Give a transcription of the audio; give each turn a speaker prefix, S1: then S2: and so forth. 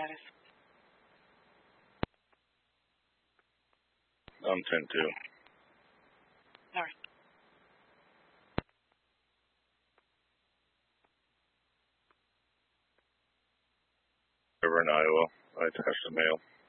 S1: status?
S2: I'm 10-2.
S1: All right.
S2: Over in Iowa. I attached the mail.